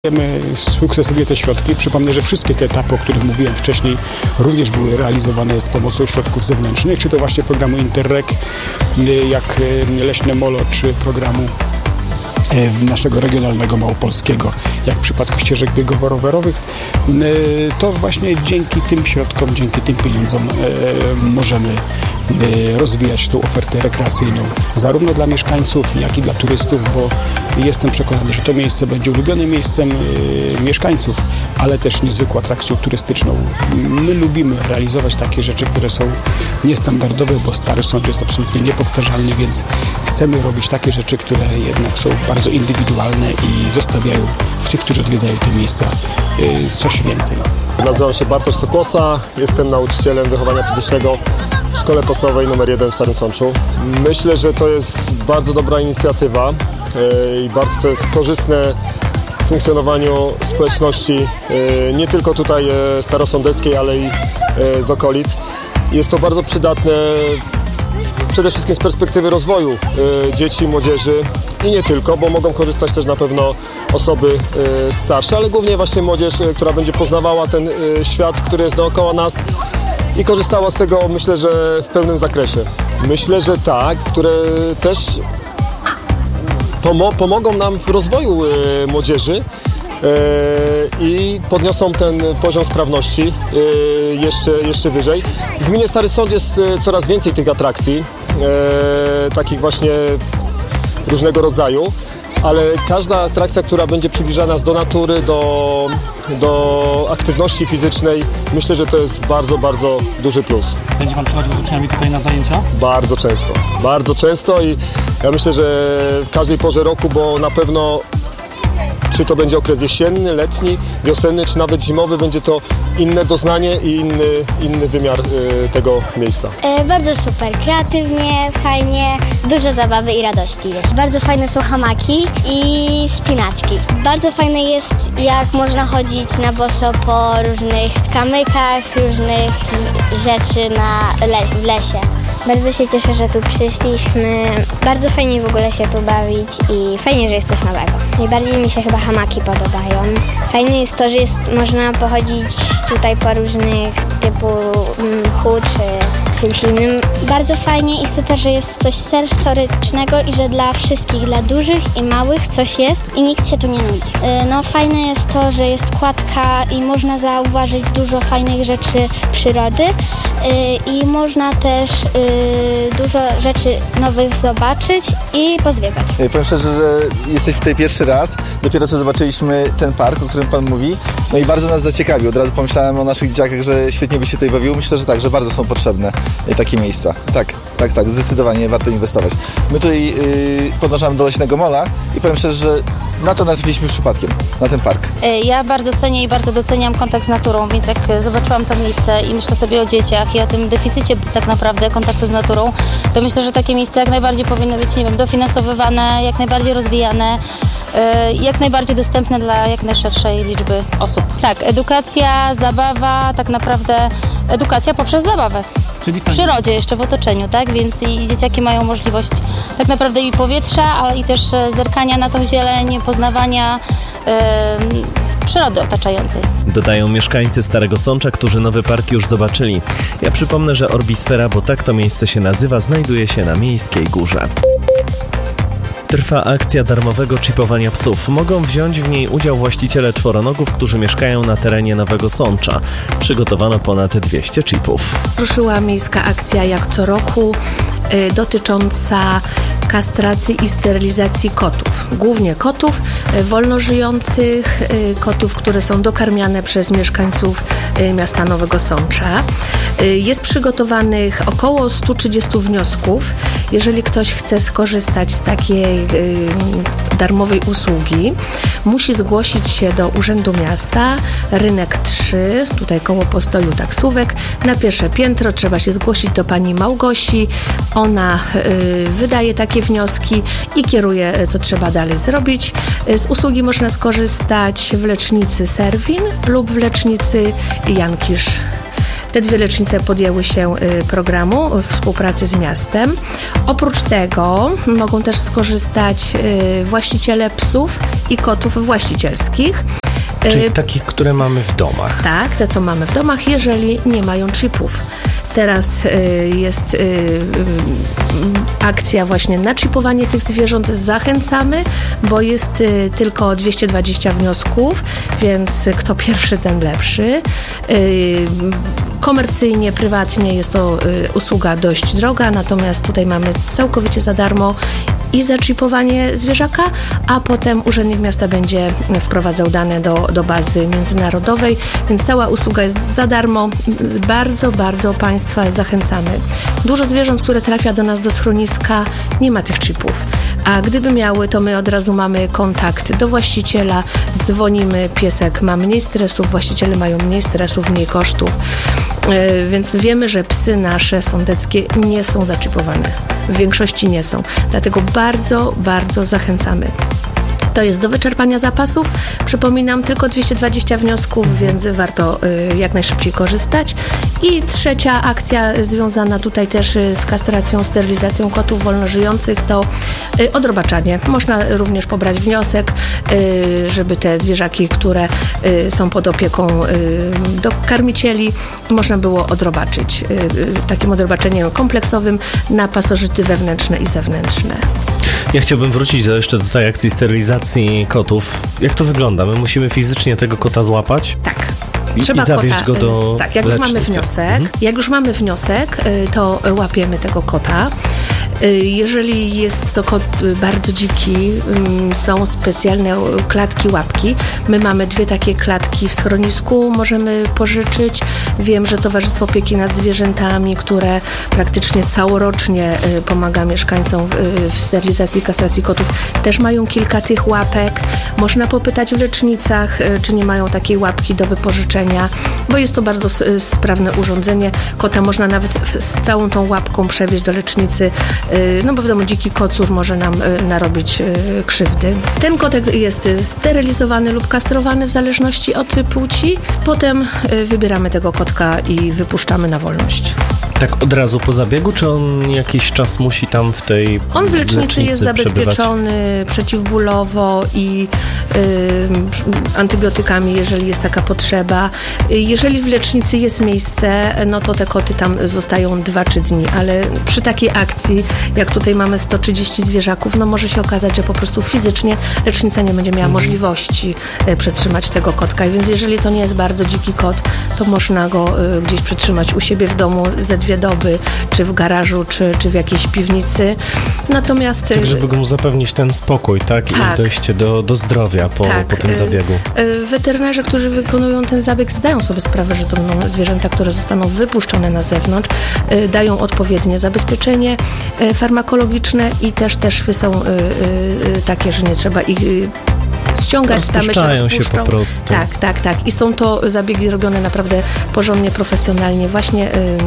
Sukcesywnie te środki. Przypomnę, że wszystkie te etapy, o których mówiłem wcześniej, również były realizowane z pomocą środków zewnętrznych, czy to właśnie programu Interreg, jak Leśne Molo, czy programu naszego regionalnego małopolskiego, jak w przypadku ścieżek biegowo-rowerowych, to właśnie dzięki tym środkom, dzięki tym pieniądzom możemy rozwijać tą ofertę rekreacyjną zarówno dla mieszkańców, jak i dla turystów, bo jestem przekonany, że to miejsce będzie ulubionym miejscem mieszkańców, ale też niezwykłą atrakcją turystyczną. My lubimy realizować takie rzeczy, które są niestandardowe, bo Stary Sącz jest absolutnie niepowtarzalny, więc chcemy robić takie rzeczy, które jednak są bardzo indywidualne i zostawiają w tych, którzy odwiedzają te miejsca, coś więcej. Nazywam się Bartosz Sokłosa, jestem nauczycielem wychowania fizycznego w Szkole Podstawowej nr 1 w Starym Sączu. Myślę, że to jest bardzo dobra inicjatywa i bardzo to jest korzystne w funkcjonowaniu społeczności, nie tylko tutaj starosądeckiej, ale i z okolic. Jest to bardzo przydatne przede wszystkim z perspektywy rozwoju dzieci, młodzieży i nie tylko, bo mogą korzystać też na pewno osoby starsze, ale głównie właśnie młodzież, która będzie poznawała ten świat, który jest dookoła nas i korzystała z tego, myślę, że w pełnym zakresie. Myślę, że tak, które też pomogą nam w rozwoju młodzieży i podniosą ten poziom sprawności jeszcze wyżej. W gminie Stary Sącz jest coraz więcej tych atrakcji, takich właśnie różnego rodzaju, ale każda atrakcja, która będzie przybliżała nas do natury, do aktywności fizycznej, myślę, że to jest bardzo, bardzo duży plus. Będzie Pan przychodził z uczniami tutaj na zajęcia? Bardzo często i ja myślę, że w każdej porze roku, bo na pewno czy to będzie okres jesienny, letni, wiosenny, czy nawet zimowy, będzie to inne doznanie i inny wymiar tego miejsca. Bardzo super, kreatywnie, fajnie, dużo zabawy i radości jest. Bardzo fajne są hamaki i wspinaczki. Bardzo fajne jest, jak można chodzić na boso po różnych kamykach, różnych rzeczy w lesie. Bardzo się cieszę, że tu przyszliśmy. Bardzo fajnie w ogóle się tu bawić i fajnie, że jest coś nowego. Najbardziej mi się chyba hamaki podobają. Fajne jest to, że można pochodzić tutaj po różnych typu mchu czy czymś innym. Bardzo fajnie i super, że jest coś historycznego i że dla wszystkich, dla dużych i małych coś jest i nikt się tu nie nudzi. No fajne jest to, że jest kładka i można zauważyć dużo fajnych rzeczy przyrody i można też dużo rzeczy nowych zobaczyć i pozwiedzać. Powiem szczerze, że jesteśmy tutaj pierwszy raz. Dopiero co zobaczyliśmy ten park, o którym Pan mówi. No i bardzo nas zaciekawił. Od razu pomyślałem o naszych dzieciakach, że świetnie by się tutaj bawiło. Myślę, że tak, że bardzo są potrzebne takie miejsca. Tak, zdecydowanie warto inwestować. My tutaj podążamy do Leśnego Mola i powiem szczerze, że na to natrafiliśmy przypadkiem, na ten park. Ja bardzo cenię i bardzo doceniam kontakt z naturą, więc jak zobaczyłam to miejsce i myślę sobie o dzieciach i o tym deficycie tak naprawdę kontaktu z naturą, to myślę, że takie miejsce jak najbardziej powinno być, nie wiem, dofinansowywane, jak najbardziej rozwijane, jak najbardziej dostępne dla jak najszerszej liczby osób. Tak, edukacja, zabawa, tak naprawdę edukacja poprzez zabawę. W przyrodzie, jeszcze w otoczeniu, tak? Więc i dzieciaki mają możliwość tak naprawdę i powietrza, ale i też zerkania na tą zieleń, poznawania przyrody otaczającej. Dodają mieszkańcy Starego Sącza, którzy nowy park już zobaczyli. Ja przypomnę, że Orbisfera, bo tak to miejsce się nazywa, znajduje się na Miejskiej Górze. Trwa akcja darmowego czipowania psów. Mogą wziąć w niej udział właściciele czworonogów, którzy mieszkają na terenie Nowego Sącza. Przygotowano ponad 200 chipów. Ruszyła miejska akcja jak co roku dotycząca kastracji i sterylizacji kotów. Głównie kotów wolnożyjących, kotów, które są dokarmiane przez mieszkańców miasta Nowego Sącza. Jest przygotowanych około 130 wniosków. Jeżeli ktoś chce skorzystać z takiej darmowej usługi, musi zgłosić się do Urzędu Miasta, Rynek 3, tutaj koło postoju taksówek. Na pierwsze piętro trzeba się zgłosić do pani Małgosi. Ona wydaje takie wnioski i kieruje, co trzeba dalej zrobić. Z usługi można skorzystać w lecznicy Serwin lub w lecznicy Jankisz. Te 2 lecznice podjęły się programu w współpracy z miastem. Oprócz tego mogą też skorzystać właściciele psów i kotów właścicielskich. Czyli takich, które mamy w domach. Tak, te co mamy w domach, jeżeli nie mają chipów. Teraz jest akcja właśnie na chipowanie tych zwierząt. Zachęcamy, bo jest tylko 220 wniosków, więc kto pierwszy, ten lepszy. Komercyjnie, prywatnie jest to usługa dość droga, natomiast tutaj mamy całkowicie za darmo i zaczipowanie zwierzaka, a potem urzędnik miasta będzie wprowadzał dane do bazy międzynarodowej, więc cała usługa jest za darmo. Bardzo, bardzo Państwa zachęcamy. Dużo zwierząt, które trafia do nas do schroniska, nie ma tych chipów. A gdyby miały, to my od razu mamy kontakt do właściciela, dzwonimy, piesek ma mniej stresów, właściciele mają mniej stresów, mniej kosztów, więc wiemy, że psy nasze sądeckie nie są zaczipowane. W większości nie są. Dlatego bardzo, bardzo zachęcamy. To jest do wyczerpania zapasów. Przypominam, tylko 220 wniosków, więc warto jak najszybciej korzystać. I trzecia akcja związana tutaj też z kastracją, sterylizacją kotów wolnożyjących to odrobaczanie. Można również pobrać wniosek, żeby te zwierzaki, które są pod opieką do karmicieli, można było odrobaczyć takim odrobaczeniem kompleksowym na pasożyty wewnętrzne i zewnętrzne. Ja chciałbym wrócić jeszcze do tej akcji sterylizacji kotów. Jak to wygląda? My musimy fizycznie tego kota złapać? Tak. Trzeba zawieźć go do tak, jak już mamy wniosek, to łapiemy tego kota. Jeżeli jest to kot bardzo dziki, są specjalne klatki, łapki. My mamy 2 takie klatki w schronisku, możemy pożyczyć. Wiem, że Towarzystwo Opieki nad Zwierzętami, które praktycznie całorocznie pomaga mieszkańcom w sterylizacji i kastracji kotów, też mają kilka tych łapek. Można popytać w lecznicach, czy nie mają takiej łapki do wypożyczenia, bo jest to bardzo sprawne urządzenie. Kota można nawet z całą tą łapką przewieźć do lecznicy, no bo wiadomo, dziki kocur może nam narobić krzywdy. Ten kotek jest sterylizowany lub kastrowany w zależności od płci. Potem wybieramy tego kotka i wypuszczamy na wolność. Tak od razu po zabiegu, czy on jakiś czas musi tam w tej On w lecznicy jest zabezpieczony przebywać? Przeciwbólowo i antybiotykami, jeżeli jest taka potrzeba. Jeżeli w lecznicy jest miejsce, no to te koty tam zostają 2-3 dni, ale przy takiej akcji, jak tutaj mamy 130 zwierzaków, no może się okazać, że po prostu fizycznie lecznica nie będzie miała możliwości przetrzymać tego kotka, więc jeżeli to nie jest bardzo dziki kot, to można go gdzieś przetrzymać u siebie w domu ze 2 doby, czy w garażu, czy w jakiejś piwnicy. Natomiast... Tak, żeby mu zapewnić ten spokój, tak? I dojście do zdrowia po tym zabiegu. Weterynarze, którzy wykonują ten zabieg, zdają sobie sprawę, że to będą zwierzęta, które zostaną wypuszczone na zewnątrz, dają odpowiednie zabezpieczenie farmakologiczne i też szwy są takie, że nie trzeba ich ściągać, same się rozpuszczą. Po prostu. Tak. I są to zabiegi robione naprawdę porządnie, profesjonalnie, właśnie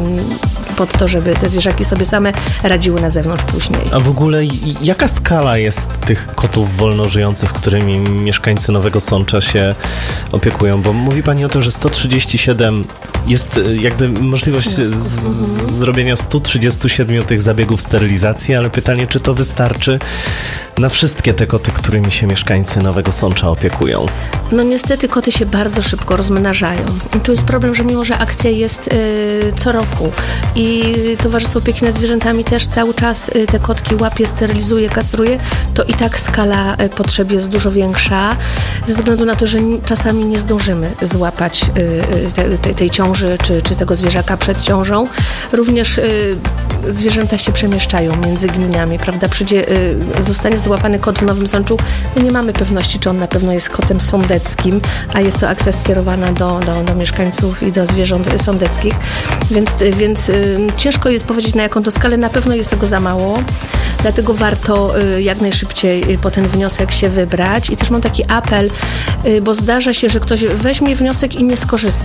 pod to, żeby te zwierzaki sobie same radziły na zewnątrz później. A w ogóle jaka skala jest tych kotów wolnożyjących, którymi mieszkańcy Nowego Sącza się opiekują? Bo mówi Pani o tym, że 137 jest jakby możliwość zrobienia 137 tych zabiegów sterylizacji, ale pytanie, czy to wystarczy na wszystkie te koty, którymi się mieszkańcy Nowego Sącza opiekują? No niestety koty się bardzo szybko rozmnażają. I tu jest problem, że mimo, że akcja jest co roku i Towarzystwo Opieki nad Zwierzętami też cały czas te kotki łapie, sterylizuje, kastruje, to i tak skala potrzeb jest dużo większa, ze względu na to, że czasami nie zdążymy złapać tej ciąży czy tego zwierzaka przed ciążą. Również zwierzęta się przemieszczają między gminami, prawda? Zostanie złapany kot w Nowym Sączu, my nie mamy pewności, czy on na pewno jest kotem sądeckim, a jest to akcja skierowana do mieszkańców i do zwierząt sądeckich, więc ciężko jest powiedzieć, na jaką to skalę. Na pewno jest tego za mało, dlatego warto jak najszybciej po ten wniosek się wybrać. I też mam taki apel, bo zdarza się, że ktoś weźmie wniosek i nie skorzysta.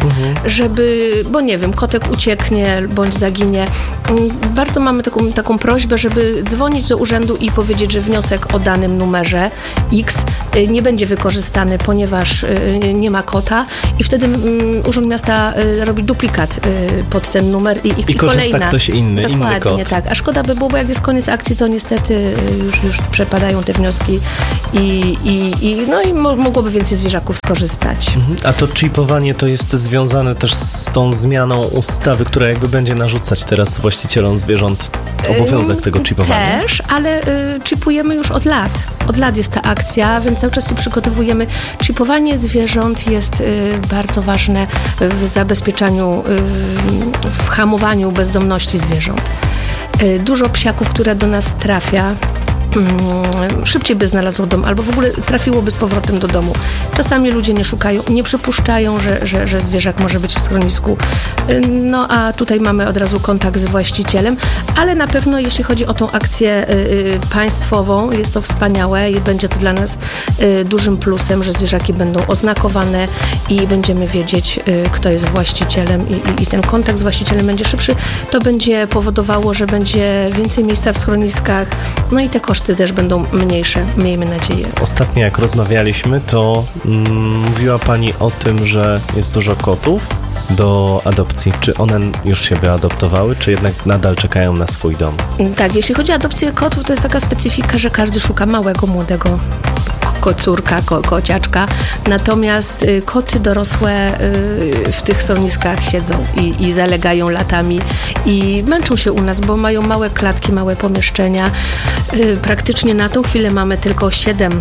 żeby, bo nie wiem, kotek ucieknie bądź zaginie. Bardzo mamy taką prośbę, żeby dzwonić do urzędu i powiedzieć, że wniosek o danym numerze X nie będzie wykorzystany, ponieważ nie ma kota i wtedy Urząd Miasta robi duplikat pod ten numer i korzysta kolejna. Ktoś inny kod. Dokładnie tak. A szkoda by było, bo jak jest koniec akcji, to niestety już przepadają te wnioski i mogłoby więcej zwierzaków skorzystać. A to chipowanie to jest związane też z tą zmianą ustawy, która jakby będzie narzucać teraz właścicielom zwierząt obowiązek tego chipowania? Też, ale chipujemy już od lat. Od lat jest ta akcja, więc cały czas się przygotowujemy. Chipowanie zwierząt jest bardzo ważne w zabezpieczaniu, w hamowaniu bezdomności zwierząt. Dużo psiaków, które do nas trafia, szybciej by znalazło dom, albo w ogóle trafiłoby z powrotem do domu. Czasami ludzie nie szukają, nie przypuszczają, że zwierzak może być w schronisku. No a tutaj mamy od razu kontakt z właścicielem, ale na pewno jeśli chodzi o tą akcję państwową, jest to wspaniałe i będzie to dla nas dużym plusem, że zwierzaki będą oznakowane i będziemy wiedzieć, kto jest właścicielem i ten kontakt z właścicielem będzie szybszy. To będzie powodowało, że będzie więcej miejsca w schroniskach, no i te koszty też będą mniejsze, miejmy nadzieję. Ostatnio jak rozmawialiśmy, to mówiła Pani o tym, że jest dużo kotów do adopcji. Czy one już się wyadoptowały, czy jednak nadal czekają na swój dom? Tak, jeśli chodzi o adopcję kotów, to jest taka specyfika, że każdy szuka małego, młodego kocurka, kociaczka. Natomiast koty dorosłe w tych schroniskach siedzą i zalegają latami i męczą się u nas, bo mają małe klatki, małe pomieszczenia. Praktycznie na tą chwilę mamy tylko 7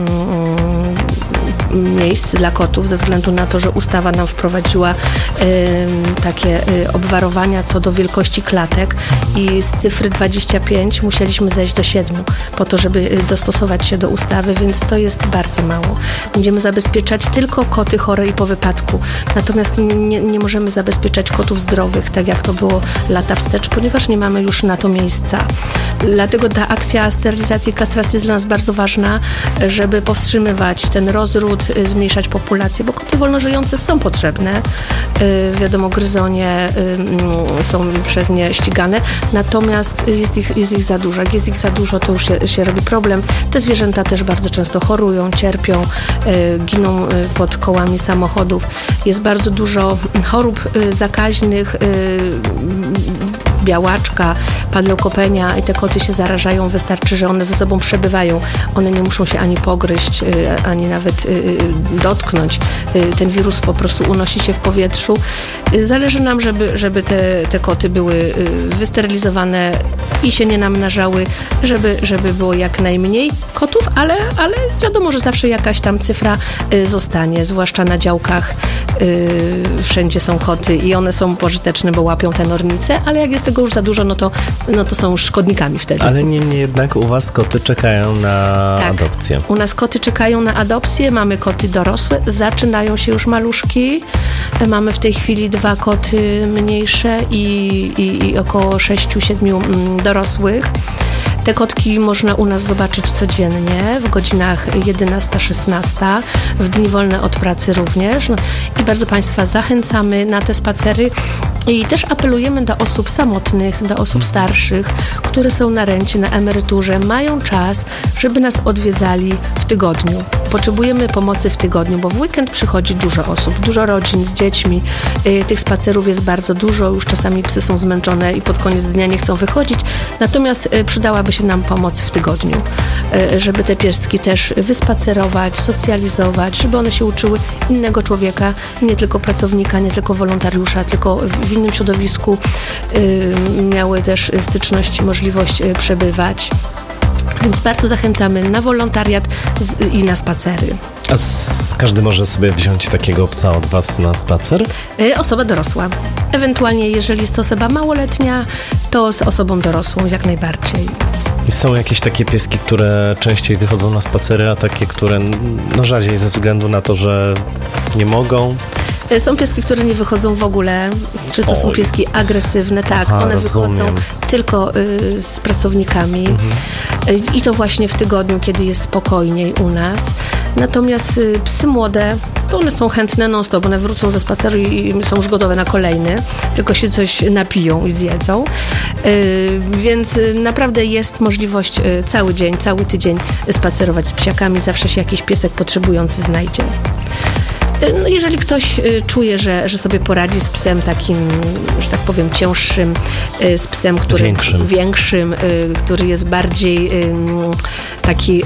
miejsc dla kotów, ze względu na to, że ustawa nam wprowadziła takie obwarowania co do wielkości klatek i z cyfry 25 musieliśmy zejść do 7 po to, żeby dostosować się do ustawy, więc to jest bardzo mało. Będziemy zabezpieczać tylko koty chore i po wypadku. Natomiast nie możemy zabezpieczać kotów zdrowych, tak jak to było lata wstecz, ponieważ nie mamy już na to miejsca. Dlatego ta akcja sterylizacji i kastracji jest dla nas bardzo ważna, żeby powstrzymywać ten rozród, zmniejszać populację, bo koty wolnożyjące są potrzebne. Wiadomo, gryzonie są przez nie ścigane, natomiast jest ich za dużo. Jak jest ich za dużo, to już się robi problem. Te zwierzęta też bardzo często chorują, cierpią, giną pod kołami samochodów. Jest bardzo dużo chorób zakaźnych, białaczka, panleukopenia i te koty się zarażają. Wystarczy, że one ze sobą przebywają. One nie muszą się ani pogryźć, ani nawet dotknąć. Ten wirus po prostu unosi się w powietrzu. Zależy nam, żeby te koty były wysterylizowane i się nie namnażały, żeby było jak najmniej kotów, ale wiadomo, że zawsze jakaś tam cyfra zostanie, zwłaszcza na działkach. Wszędzie są koty i one są pożyteczne, bo łapią te nornice, ale jak jest tego już za dużo, no to są już szkodnikami wtedy. Ale niemniej jednak u Was koty czekają na adopcję. U nas koty czekają na adopcję, mamy koty dorosłe, zaczynają się już maluszki. Mamy w tej chwili 2 koty mniejsze i około 6-7 dorosłych. Te kotki można u nas zobaczyć codziennie w godzinach 11-16, w dni wolne od pracy również. I bardzo Państwa zachęcamy na te spacery i też apelujemy do osób samotnych, do osób starszych, które są na rencie, na emeryturze, mają czas, żeby nas odwiedzali w tygodniu. Potrzebujemy pomocy w tygodniu, bo w weekend przychodzi dużo osób, dużo rodzin z dziećmi. Tych spacerów jest bardzo dużo, już czasami psy są zmęczone i pod koniec dnia nie chcą wychodzić. Natomiast przydałaby się nam pomoc w tygodniu, żeby te pieski też wyspacerować, socjalizować, żeby one się uczyły innego człowieka, nie tylko pracownika, nie tylko wolontariusza, tylko w innym środowisku miały też styczność i możliwość przebywać. Więc bardzo zachęcamy na wolontariat i na spacery. A każdy może sobie wziąć takiego psa od Was na spacer? Osoba dorosła. Ewentualnie, jeżeli jest to osoba małoletnia, to z osobą dorosłą jak najbardziej. I są jakieś takie pieski, które częściej wychodzą na spacery, a takie, które rzadziej ze względu na to, że nie mogą? Są pieski, które nie wychodzą w ogóle, czy to są pieski agresywne, tak, one wychodzą tylko z pracownikami i to właśnie w tygodniu, kiedy jest spokojniej u nas. Natomiast psy młode to one są chętne non-stop, one wrócą ze spaceru i są już gotowe na kolejny, tylko się coś napiją i zjedzą. Więc naprawdę jest możliwość cały dzień, cały tydzień spacerować z psiakami, zawsze się jakiś piesek potrzebujący znajdzie. No, jeżeli ktoś czuje, że sobie poradzi z psem takim, że tak powiem, cięższym, z psem, który większym, który jest bardziej taki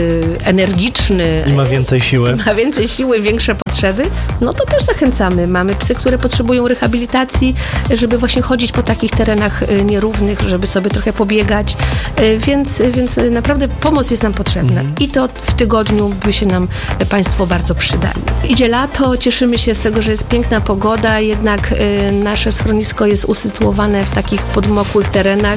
energiczny. I ma więcej siły. Większe potrzeby, no to też zachęcamy. Mamy psy, które potrzebują rehabilitacji, żeby właśnie chodzić po takich terenach nierównych, żeby sobie trochę pobiegać, więc naprawdę pomoc jest nam potrzebna. I to w tygodniu by się nam Państwo bardzo przydali. Idzie lato, cieszymy się z tego, że jest piękna pogoda, jednak nasze schronisko jest usytuowane w takich podmokłych terenach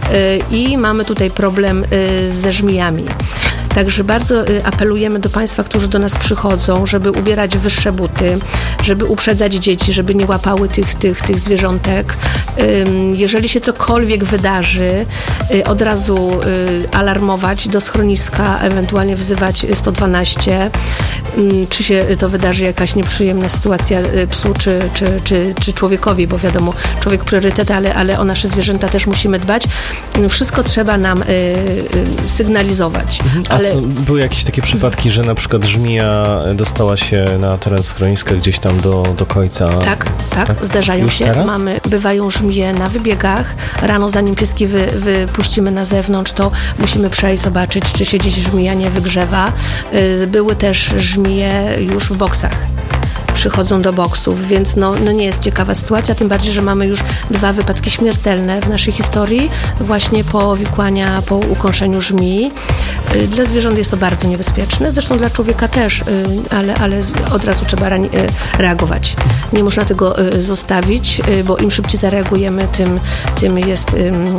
i mamy tutaj problem ze żmijami. Także bardzo apelujemy do Państwa, którzy do nas przychodzą, żeby ubierać wyższe buty, żeby uprzedzać dzieci, żeby nie łapały tych zwierzątek. Jeżeli się cokolwiek wydarzy, od razu alarmować do schroniska, ewentualnie wzywać 112. Czy się to wydarzy jakaś nieprzyjemna sytuacja psu czy człowiekowi, bo wiadomo, człowiek priorytet, ale o nasze zwierzęta też musimy dbać. Wszystko trzeba nam sygnalizować. Były jakieś takie przypadki, że na przykład żmija dostała się na teren schroniska gdzieś tam do końca? Tak, zdarzają już się. Teraz? Bywają żmije na wybiegach. Rano, zanim pieski wypuścimy na zewnątrz, to musimy przejść, zobaczyć, czy się gdzieś żmija nie wygrzewa. Były też żmije już w boksach. Przychodzą do boksów, więc no nie jest ciekawa sytuacja, tym bardziej, że mamy już 2 wypadki śmiertelne w naszej historii, właśnie powikłania po ukąszeniu żmii. Dla zwierząt jest to bardzo niebezpieczne, zresztą dla człowieka też, ale od razu trzeba reagować. Nie można tego zostawić, bo im szybciej zareagujemy, tym jest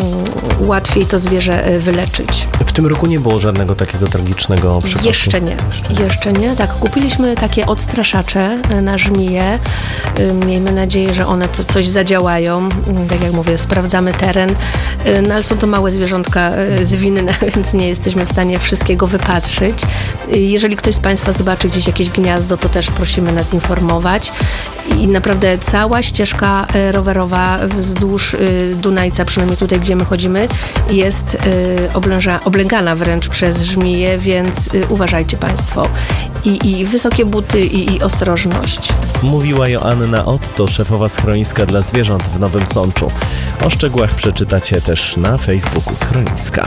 łatwiej to zwierzę wyleczyć. W tym roku nie było żadnego takiego tragicznego przypadku? Jeszcze nie. Tak, kupiliśmy takie odstraszacze na żmije. Miejmy nadzieję, że one coś zadziałają. Tak jak mówię, sprawdzamy teren, no ale są to małe zwierzątka zwinne, więc nie jesteśmy w stanie wszystkiego wypatrzyć. Jeżeli ktoś z Państwa zobaczy gdzieś jakieś gniazdo, to też prosimy nas informować. I naprawdę cała ścieżka rowerowa wzdłuż Dunajca, przynajmniej tutaj, gdzie my chodzimy, jest oblęgana wręcz przez żmije, więc uważajcie Państwo. I wysokie buty, i ostrożność. Mówiła Joanna Otto, szefowa schroniska dla zwierząt w Nowym Sączu. O szczegółach przeczytacie też na Facebooku schroniska.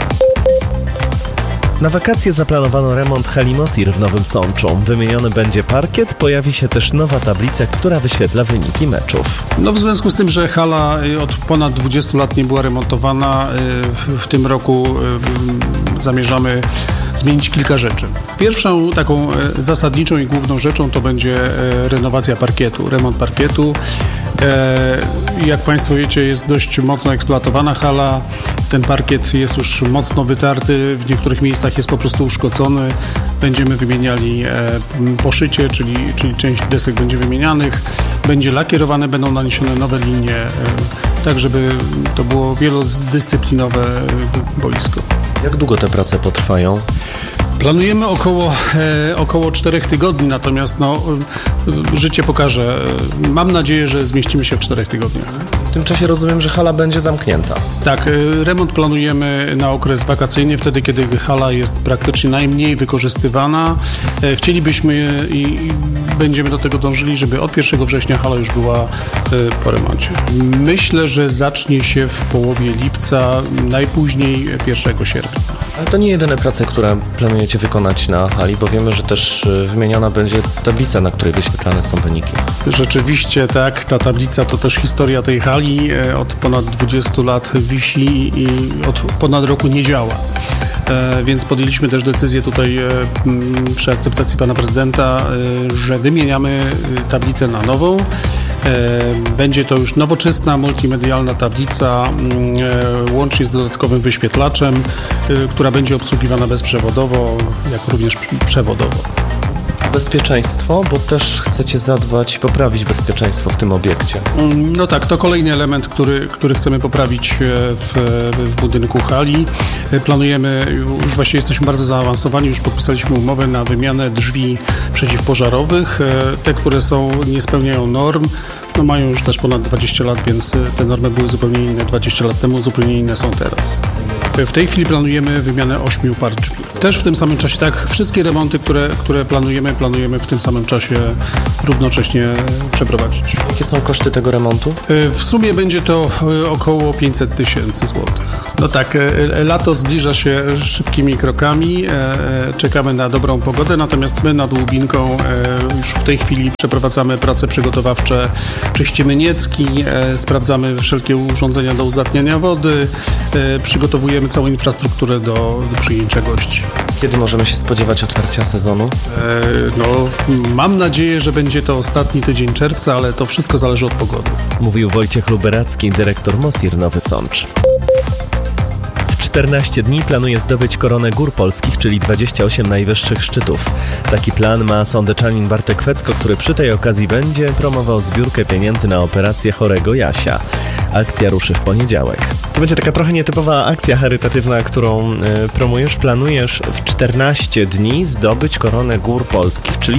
Na wakacje zaplanowano remont hali Mosir w Nowym Sączu. Wymieniony będzie parkiet, pojawi się też nowa tablica, która wyświetla wyniki meczów. No w związku z tym, że hala od ponad 20 lat nie była remontowana, w tym roku zamierzamy zmienić kilka rzeczy. Pierwszą taką zasadniczą i główną rzeczą to będzie renowacja parkietu, remont parkietu. Jak Państwo wiecie, jest dość mocno eksploatowana hala. Ten parkiet jest już mocno wytarty, w niektórych miejscach jest po prostu uszkodzony. Będziemy wymieniali poszycie, czyli część desek będzie wymienianych. Będzie lakierowane, będą naniesione nowe linie, tak żeby to było wielodyscyplinowe boisko. Jak długo te prace potrwają? Planujemy około 4 tygodni, natomiast życie pokaże. Mam nadzieję, że zmieścimy się w 4 tygodniach. W tym czasie rozumiem, że hala będzie zamknięta. Tak, remont planujemy na okres wakacyjny, wtedy kiedy hala jest praktycznie najmniej wykorzystywana. Chcielibyśmy i będziemy do tego dążyli, żeby od 1 września hala już była po remoncie. Myślę, że zacznie się w połowie lipca, najpóźniej 1 sierpnia. Ale to nie jedyne prace, które planujecie wykonać na hali, bo wiemy, że też wymieniona będzie tablica, na której wyświetlane są wyniki. Rzeczywiście tak, ta tablica to też historia tej hali. Od ponad 20 lat wisi i od ponad roku nie działa. Więc podjęliśmy też decyzję tutaj przy akceptacji pana prezydenta, że wymieniamy tablicę na nową. Będzie to już nowoczesna, multimedialna tablica, łącznie z dodatkowym wyświetlaczem, która będzie obsługiwana bezprzewodowo, jak również przewodowo. bezpieczeństwo, bo też chcecie zadbać, poprawić bezpieczeństwo w tym obiekcie. No tak, to kolejny element, który chcemy poprawić w budynku hali. Planujemy, już właściwie jesteśmy bardzo zaawansowani, już podpisaliśmy umowę na wymianę drzwi przeciwpożarowych. Te, które nie spełniają norm, mają już też ponad 20 lat, więc te normy były zupełnie inne 20 lat temu, zupełnie inne są teraz. W tej chwili planujemy wymianę 8 par drzwi. Też w tym samym czasie, tak, wszystkie remonty, które planujemy w tym samym czasie równocześnie przeprowadzić. Jakie są koszty tego remontu? W sumie będzie to około 500 000 złotych. No tak, lato zbliża się szybkimi krokami, czekamy na dobrą pogodę, natomiast my nad Łubinką już w tej chwili przeprowadzamy prace przygotowawcze, czyścimy niecki, sprawdzamy wszelkie urządzenia do uzdatniania wody, przygotowujemy całą infrastrukturę do przyjęcia gości. Kiedy możemy się spodziewać otwarcia sezonu? Mam nadzieję, że będzie to ostatni tydzień czerwca, ale to wszystko zależy od pogody. Mówił Wojciech Luberacki, dyrektor Mosir Nowy Sącz. 14 dni planuje zdobyć koronę gór polskich, czyli 28 najwyższych szczytów. Taki plan ma sądeczanin Bartek Fecko, który przy tej okazji będzie promował zbiórkę pieniędzy na operację chorego Jasia. Akcja ruszy w poniedziałek. To będzie taka trochę nietypowa akcja charytatywna, którą promujesz. Planujesz w 14 dni zdobyć koronę gór polskich, czyli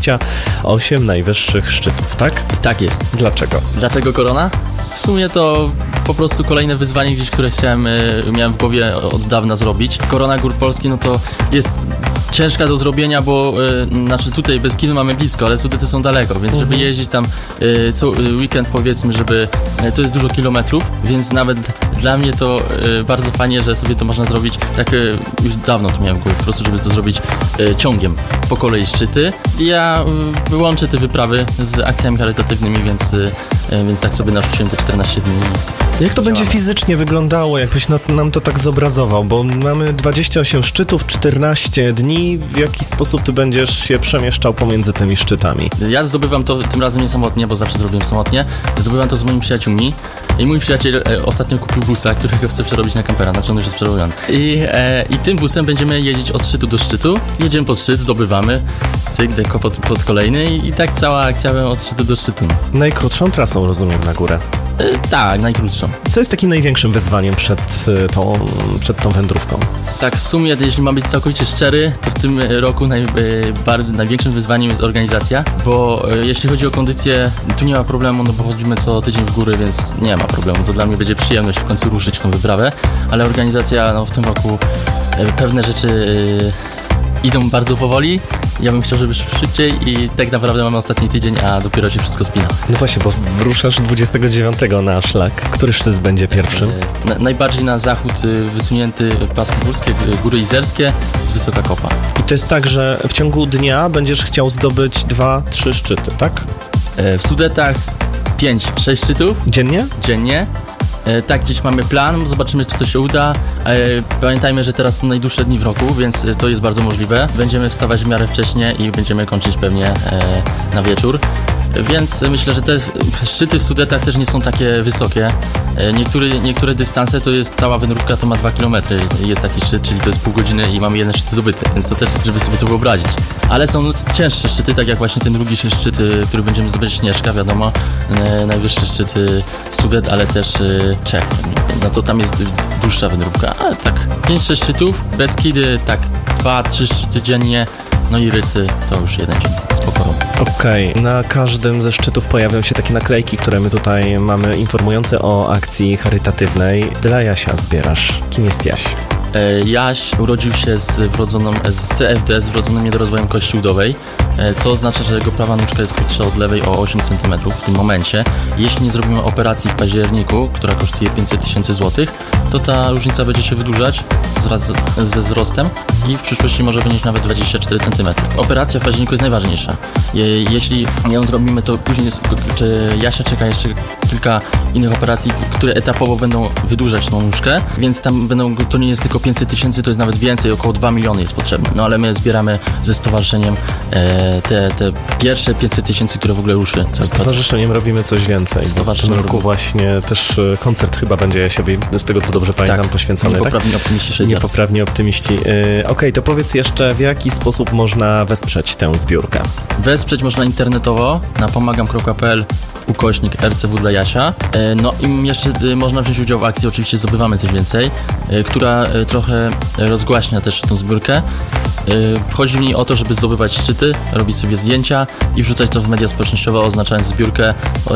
28 najwyższych szczytów, tak? Tak jest. Dlaczego? Dlaczego korona? W sumie to po prostu kolejne wyzwanie gdzieś, które miałem w głowie od dawna zrobić. Korona Gór Polskich, no to jest ciężka do zrobienia, bo tutaj Beskidy mamy blisko, ale Sudety są daleko, więc żeby jeździć tam co weekend, powiedzmy, to jest dużo kilometrów, więc nawet dla mnie to bardzo fajnie, że sobie to można zrobić tak już dawno to miałem w głowie, po prostu żeby to zrobić ciągiem po kolei szczyty. I ja wyłączę te wyprawy z akcjami charytatywnymi, więc tak sobie narzuciłem te 14 dni. Jak to będzie fizycznie wyglądało? Jakbyś nam to tak zobrazował, bo mamy 28 szczytów, 14 dni. W jaki sposób ty będziesz się przemieszczał pomiędzy tymi szczytami? Ja zdobywam to tym razem nie samotnie, bo zawsze zrobiłem samotnie. Zdobywam to z moimi przyjaciółmi. I mój przyjaciel ostatnio kupił busa, którego chce przerobić na kampera, znaczy on już jest przerobiony. I tym busem będziemy jeździć od szczytu do szczytu. Jedziemy pod szczyt, zdobywamy, cyk, deko pod kolejny i tak cała akcja od szczytu do szczytu. Najkrótszą trasą, rozumiem, na górę. Tak, najkrótszą. Co jest takim największym wyzwaniem przed tą wędrówką? Tak, w sumie, jeśli mam być całkowicie szczery, to w tym roku największym wyzwaniem jest organizacja, bo jeśli chodzi o kondycję, tu nie ma problemu, no bo chodzimy co tydzień w góry, więc nie ma problemu. To dla mnie będzie przyjemność w końcu ruszyć w tą wyprawę, ale organizacja w tym roku pewne rzeczy idą bardzo powoli. Ja bym chciał, żeby szybciej i tak naprawdę mamy ostatni tydzień, a dopiero się wszystko spina. No właśnie, bo ruszasz 29 na szlak. Który szczyt będzie pierwszym? Najbardziej na zachód wysunięty pasmo górskie, Góry Izerskie z Wysoka Kopa. I to jest tak, że w ciągu dnia będziesz chciał zdobyć 2-3 szczyty, tak? W Sudetach 5-6 szczytów. Dziennie? Dziennie. Tak, gdzieś mamy plan, zobaczymy, czy to się uda. Pamiętajmy, że teraz są najdłuższe dni w roku, więc to jest bardzo możliwe. Będziemy wstawać w miarę wcześnie i będziemy kończyć pewnie na wieczór. Więc myślę, że te szczyty w Sudetach też nie są takie wysokie. Niektóre dystanse to jest cała wędrówka, to ma 2 km. Jest taki szczyt, czyli to jest pół godziny i mamy jeden szczyt zdobyty, więc to też, żeby sobie to wyobrazić. Ale są cięższe szczyty, tak jak właśnie ten drugi szczyt, który będziemy zdobyć, Śnieżka, wiadomo. Najwyższy szczyt Sudet, ale też Czech. No to tam jest dłuższa wędrówka, ale tak 5-6 szczytów, Beskidy tak 2-3 szczyty dziennie. No i Rysy to już jeden dzień z pokorą. Okej. Na każdym ze szczytów pojawią się takie naklejki, które my tutaj mamy, informujące o akcji charytatywnej. Dla Jasia zbierasz. Kim jest Jaś? Jaś urodził się z CFD, z wrodzonym niedorozwojem kości udowej, co oznacza, że jego prawa nóżka jest krótsza od lewej o 8 cm w tym momencie. Jeśli nie zrobimy operacji w październiku, która kosztuje 500 000 złotych, to ta różnica będzie się wydłużać wraz ze wzrostem i w przyszłości może wynieść nawet 24 cm. Operacja w październiku jest najważniejsza. Jeśli ją zrobimy, to później Jasia czeka jeszcze kilka innych operacji, które etapowo będą wydłużać tą nóżkę, więc tam to nie jest tylko 500 000, to jest nawet więcej, około 2 miliony jest potrzebne. No ale my zbieramy ze stowarzyszeniem te pierwsze 500 000, które w ogóle ruszy. Z stowarzyszeniem robimy coś więcej. W tym roku właśnie też koncert chyba będzie Jasiowi, z tego co dobrze pamiętam, poświęcony. Niepoprawni optymiści 6.0. Niepoprawni optymiści. Okej, to powiedz jeszcze, w jaki sposób można wesprzeć tę zbiórkę? Wesprzeć można internetowo na pomagam.pl/RCW dla Jasia. No i jeszcze można wziąć udział w akcji, oczywiście zdobywamy coś więcej, która trochę rozgłaśnia też tą zbiórkę. Chodzi mi o to, żeby zdobywać szczyty, robić sobie zdjęcia i wrzucać to w media społecznościowe, oznaczając zbiórkę,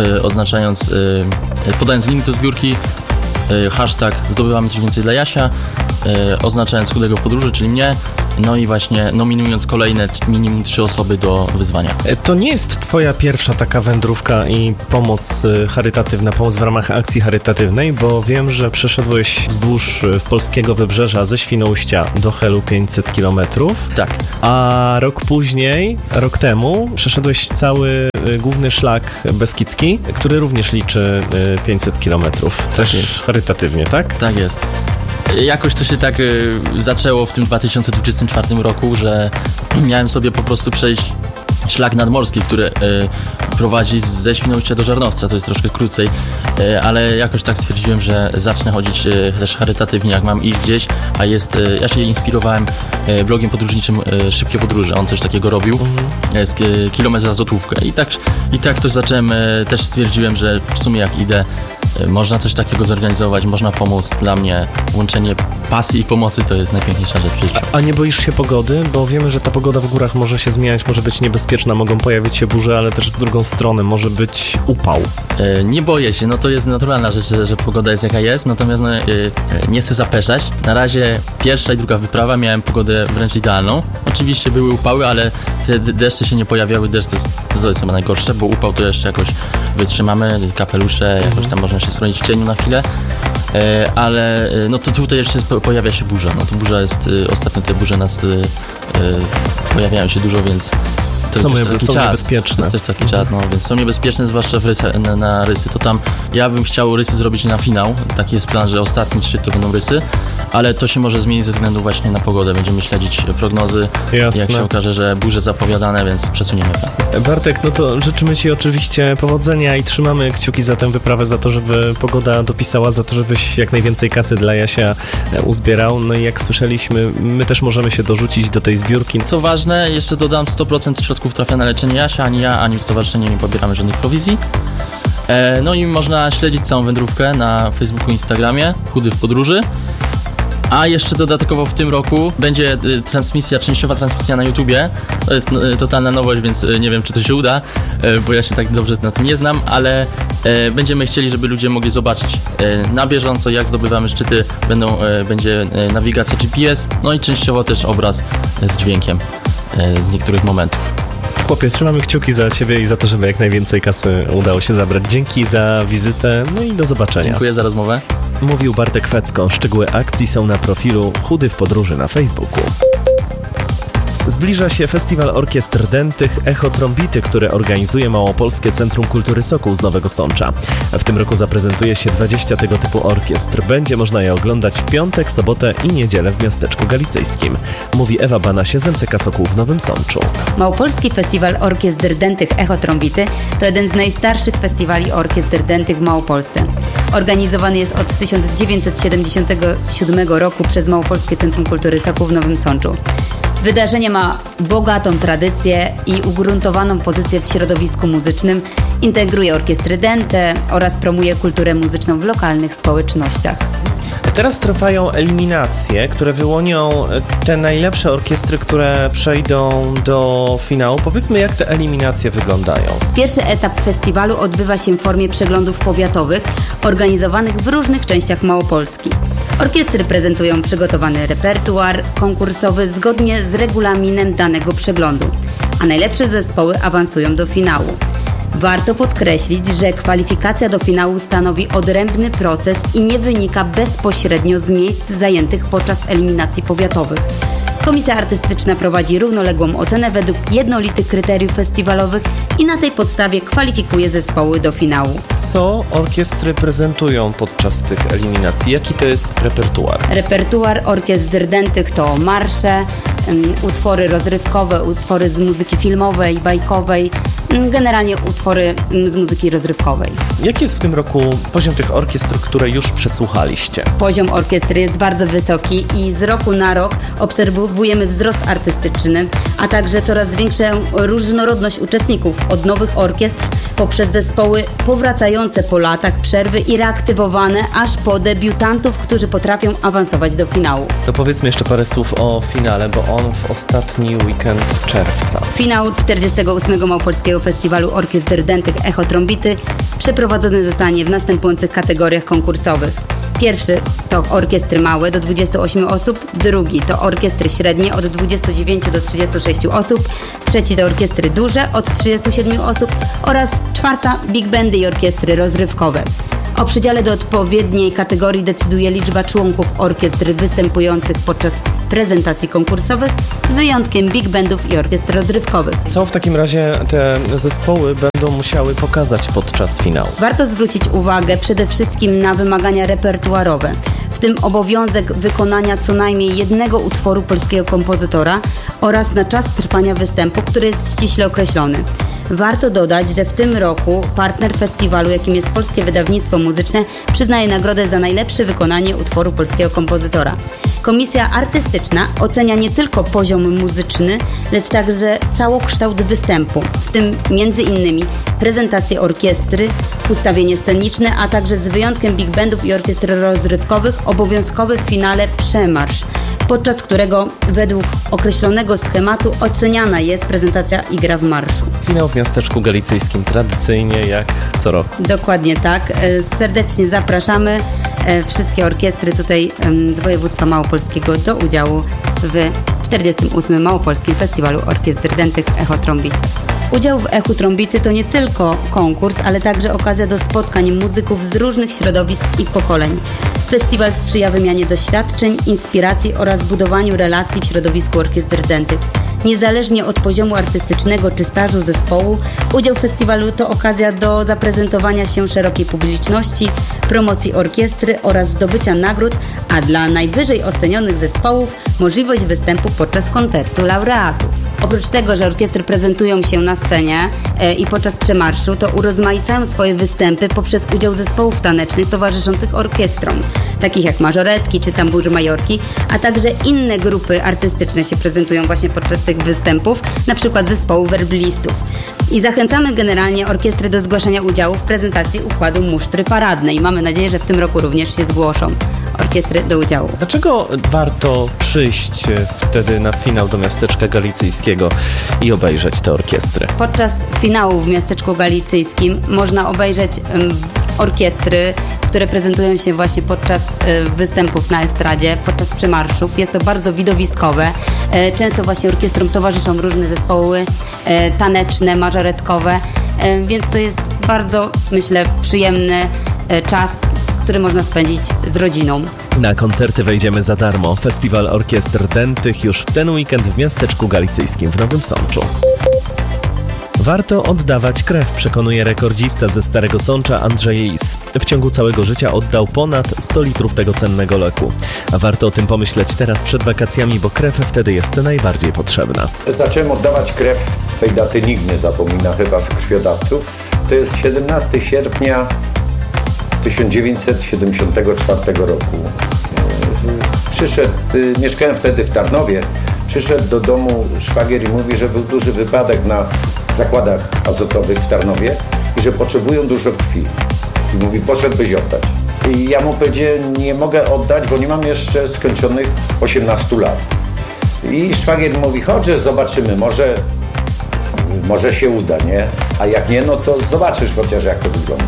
podając link do zbiórki, hashtag zdobywamy coś więcej dla Jasia, oznaczając Chudego w podróży, czyli mnie, no i właśnie nominując kolejne minimum 3 osoby do wyzwania. To nie jest twoja pierwsza taka wędrówka i pomoc charytatywna, pomoc w ramach akcji charytatywnej, bo wiem, że przeszedłeś wzdłuż polskiego wybrzeża ze Świnoujścia do Helu 500 km. Tak. A rok temu przeszedłeś cały główny szlak beskidzki, który również liczy 500 km. Też jest charytatywnie, tak? Tak jest. Jakoś to się tak zaczęło w tym 2024 roku, że miałem sobie po prostu przejść szlak nadmorski, który prowadzi ze Świnoujścia do Żarnowca, to jest troszkę krócej, ale jakoś tak stwierdziłem, że zacznę chodzić też charytatywnie, jak mam iść gdzieś, a ja się inspirowałem blogiem podróżniczym Szybkie Podróże, on coś takiego robił, kilometr za złotówkę i tak to zacząłem, też stwierdziłem, że w sumie jak idę, można coś takiego zorganizować, można pomóc. Dla mnie łączenie pasji i pomocy to jest najpiękniejsza rzecz w życiu. A nie boisz się pogody? Bo wiemy, że ta pogoda w górach może się zmieniać, może być niebezpieczna, mogą pojawić się burze, ale też w drugą stronę może być upał. Nie boję się, no to jest naturalna rzecz, że pogoda jest jaka jest, natomiast nie chcę zapeszać. Na razie pierwsza i druga wyprawa miałem pogodę wręcz idealną. Oczywiście były upały, ale te deszcze się nie pojawiały, deszcz to jest chyba najgorsze, bo upał to jeszcze jakoś wytrzymamy, kapelusze, jakoś tam można się schronić w cieniu na chwilę, ale no to tutaj jeszcze pojawia się burza, no to burza jest, ostatnio te burze nas pojawiają się dużo, więc to są jest niebezpieczne. To jest też taki czas, no więc są niebezpieczne, zwłaszcza na rysy. To tam ja bym chciał rysy zrobić na finał. Taki jest plan, że ostatni szczyt to będą rysy, ale to się może zmienić ze względu właśnie na pogodę. Będziemy śledzić prognozy. Jasne. Jak się okaże, że burze zapowiadane, więc przesuniemy plan. Bartek, no to życzymy Ci oczywiście powodzenia i trzymamy kciuki za tę wyprawę, za to, żeby pogoda dopisała, za to, żebyś jak najwięcej kasy dla Jasia uzbierał. No i jak słyszeliśmy, my też możemy się dorzucić do tej zbiórki. Co ważne, jeszcze dodam, 100% środków trafia na leczenie Jasia, ani ja, ani stowarzyszenie nie pobieramy żadnych prowizji. No i można śledzić całą wędrówkę na Facebooku i Instagramie Chudy w podróży. A jeszcze dodatkowo w tym roku będzie częściowa transmisja na YouTubie. To jest totalna nowość, więc nie wiem, czy to się uda, bo ja się tak dobrze na tym nie znam, ale będziemy chcieli, żeby ludzie mogli zobaczyć na bieżąco, jak zdobywamy szczyty. Będzie nawigacja GPS, no i częściowo też obraz z dźwiękiem z niektórych momentów. Chłopie, trzymamy kciuki za Ciebie i za to, żeby jak najwięcej kasy udało się zabrać. Dzięki za wizytę, no i do zobaczenia. Dziękuję za rozmowę. Mówił Bartek Fecko. Szczegóły akcji są na profilu Chudy w podróży na Facebooku. Zbliża się festiwal orkiestr dętych Echo Trombity, który organizuje Małopolskie Centrum Kultury Sokół z Nowego Sącza. W tym roku zaprezentuje się 20 tego typu orkiestr. Będzie można je oglądać w piątek, sobotę i niedzielę w miasteczku galicyjskim. Mówi Ewa Banasie z NCK Sokół w Nowym Sączu. Małopolski Festiwal Orkiestr Dętych Echo Trombity to jeden z najstarszych festiwali orkiestr dętych w Małopolsce. Organizowany jest od 1977 roku przez Małopolskie Centrum Kultury Sokół w Nowym Sączu. Wydarzenie ma bogatą tradycję i ugruntowaną pozycję w środowisku muzycznym, integruje orkiestry dęte oraz promuje kulturę muzyczną w lokalnych społecznościach. Teraz trwają eliminacje, które wyłonią te najlepsze orkiestry, które przejdą do finału. Powiedzmy, jak te eliminacje wyglądają. Pierwszy etap festiwalu odbywa się w formie przeglądów powiatowych, organizowanych w różnych częściach Małopolski. Orkiestry prezentują przygotowany repertuar konkursowy zgodnie z regulaminem danego przeglądu, a najlepsze zespoły awansują do finału. Warto podkreślić, że kwalifikacja do finału stanowi odrębny proces i nie wynika bezpośrednio z miejsc zajętych podczas eliminacji powiatowych. Komisja artystyczna prowadzi równoległą ocenę według jednolitych kryteriów festiwalowych i na tej podstawie kwalifikuje zespoły do finału. Co orkiestry prezentują podczas tych eliminacji? Jaki to jest repertuar? Repertuar orkiestr dętych to marsze, utwory rozrywkowe, utwory z muzyki filmowej, bajkowej, generalnie utwory z muzyki rozrywkowej. Jaki jest w tym roku poziom tych orkiestr, które już przesłuchaliście? Poziom orkiestry jest bardzo wysoki i z roku na rok obserwujemy wzrost artystyczny, a także coraz większą różnorodność uczestników od nowych orkiestr poprzez zespoły powracające po latach przerwy i reaktywowane aż po debiutantów, którzy potrafią awansować do finału. To powiedzmy jeszcze parę słów o finale, bo on w ostatni weekend czerwca. Finał 48. Małopolskiego Festiwalu Orkiestr Dętych Echo Trombity przeprowadzony zostanie w następujących kategoriach konkursowych. Pierwszy to orkiestry małe do 28 osób, drugi to orkiestry średnie od 29 do 36 osób, trzeci to orkiestry duże od 37 osób oraz czwarta big bandy i orkiestry rozrywkowe. O przydziale do odpowiedniej kategorii decyduje liczba członków orkiestr występujących podczas prezentacji konkursowych, z wyjątkiem big bandów i orkiestr rozrywkowych. Co w takim razie te zespoły będą musiały pokazać podczas finału? Warto zwrócić uwagę przede wszystkim na wymagania repertuarowe, w tym obowiązek wykonania co najmniej jednego utworu polskiego kompozytora oraz na czas trwania występu, który jest ściśle określony. Warto dodać, że w tym roku partner festiwalu, jakim jest Polskie Wydawnictwo Muzyczne, przyznaje nagrodę za najlepsze wykonanie utworu polskiego kompozytora. Komisja artystyczna ocenia nie tylko poziom muzyczny, lecz także całokształt występu, w tym m.in. prezentację orkiestry, ustawienie sceniczne, a także z wyjątkiem big bandów i orkiestr rozrywkowych obowiązkowy w finale przemarsz, podczas którego według określonego schematu oceniana jest prezentacja i gra w marszu. Finał w miasteczku galicyjskim tradycyjnie jak co roku. Dokładnie tak. Serdecznie zapraszamy wszystkie orkiestry tutaj z województwa małopolskiego do udziału w 48. Małopolskim Festiwalu Orkiestr Dętych Echo Trombity. Udział w Echu Trombity to nie tylko konkurs, ale także okazja do spotkań muzyków z różnych środowisk i pokoleń. Festiwal sprzyja wymianie doświadczeń, inspiracji oraz budowaniu relacji w środowisku orkiestr dętych. Niezależnie od poziomu artystycznego czy stażu zespołu, udział w festiwalu to okazja do zaprezentowania się szerokiej publiczności, promocji orkiestry oraz zdobycia nagród, a dla najwyżej ocenionych zespołów możliwość występu podczas koncertu laureatów. Oprócz tego, że orkiestry prezentują się na scenie i podczas przemarszu, to urozmaicają swoje występy poprzez udział zespołów tanecznych towarzyszących orkiestrom, takich jak mażoretki czy tambury majorki, a także inne grupy artystyczne się prezentują właśnie podczas tych występów, na przykład zespołu werblistów. I zachęcamy generalnie orkiestry do zgłaszania udziału w prezentacji układu musztry paradnej. Mamy nadzieję, że w tym roku również się zgłoszą orkiestry do udziału. Dlaczego warto przyjść wtedy na finał do miasteczka galicyjskiego i obejrzeć te orkiestry? Podczas finału w miasteczku galicyjskim można obejrzeć orkiestry, które prezentują się właśnie podczas występów na estradzie, podczas przemarszów. Jest to bardzo widowiskowe. Często właśnie orkiestrom towarzyszą różne zespoły taneczne, mażoretkowe, więc to jest bardzo, myślę, przyjemny czas, który można spędzić z rodziną. Na koncerty wejdziemy za darmo. Festiwal Orkiestr Dętych już w ten weekend w miasteczku galicyjskim w Nowym Sączu. Warto oddawać krew, przekonuje rekordzista ze Starego Sącza Andrzej Is. W ciągu całego życia oddał ponad 100 litrów tego cennego leku. A warto o tym pomyśleć teraz przed wakacjami, bo krew wtedy jest najbardziej potrzebna. Zacząłem oddawać krew, tej daty nikt nie zapomina chyba z krwiodawców. To jest 17 sierpnia 1974 roku. Mieszkałem wtedy w Tarnowie. Przyszedł do domu szwagier i mówi, że był duży wypadek na zakładach azotowych w Tarnowie i że potrzebują dużo krwi. I mówi, poszedłbyś oddać. I ja mu powiedziałem, nie mogę oddać, bo nie mam jeszcze skończonych 18 lat. I szwagier mówi, chodź, zobaczymy, może się uda, nie? A jak nie, no to zobaczysz chociaż, jak to wygląda.